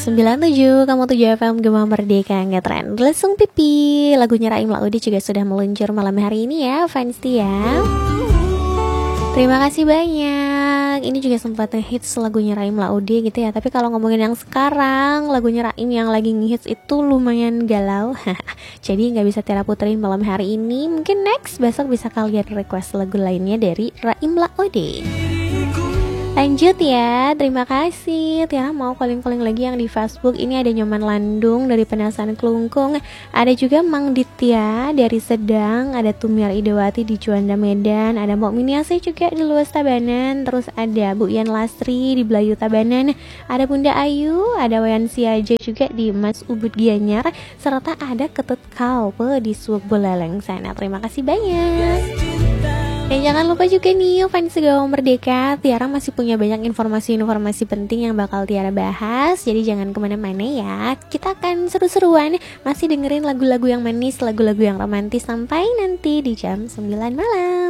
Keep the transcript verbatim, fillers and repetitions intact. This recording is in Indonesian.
sembilan puluh tujuh kamu tujuh F M Gema Merdeka Ngetren. Lesung Pipi, lagunya Raim Laudi juga sudah meluncur malam hari ini ya fans ya. Terima kasih banyak. Ini juga sempat ngehits lagunya Raim Laudi gitu ya. Tapi kalau ngomongin yang sekarang, lagunya Raim yang lagi ngehits itu lumayan galau. Jadi nggak bisa Tiara puterin malam hari ini. Mungkin next besok bisa kalian request lagu lainnya dari Raim Laudi. Lanjut ya, terima kasih. Tiara mau calling-calling lagi yang di Facebook. Ini ada Nyoman Landung dari Penasaran Kelungkung. Ada juga Mang Ditya dari Sedang. Ada Tumiar Idawati di Juanda Medan. Ada Mbok Miniasi juga di Luas Tabanan. Terus ada Bu Yan Lasri di Belayu Tabanan. Ada Bunda Ayu. Ada Wayan Siaja juga di Mas Ubud Gianyar. Serta ada Ketut Kalpe di Suwek Buleleng sana. Terima kasih banyak. Dan jangan lupa juga nih fans Gawang Merdeka, Tiara masih punya banyak informasi-informasi penting yang bakal Tiara bahas. Jadi jangan kemana-mana ya. Kita akan seru-seruan masih dengerin lagu-lagu yang manis, lagu-lagu yang romantis sampai nanti di jam sembilan malam.